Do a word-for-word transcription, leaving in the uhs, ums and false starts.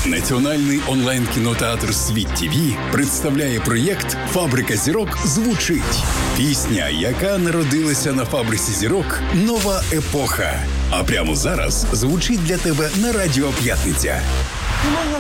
Національний онлайн-кінотеатр «Світ ТІВІ» представляє проєкт «Фабрика зірок» звучить. Пісня, яка народилася на фабриці зірок «Нова епоха». А прямо зараз звучить для тебе на Радіо П'ятниця. Немає